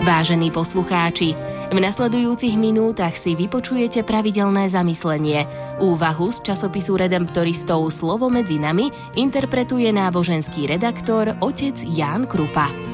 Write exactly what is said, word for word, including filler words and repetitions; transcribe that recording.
Vážení poslucháči, v nasledujúcich minútach si vypočujete pravidelné zamyslenie. Úvahu z časopisu Redemptoristov Slovo medzi nami interpretuje náboženský redaktor otec Ján Krupa.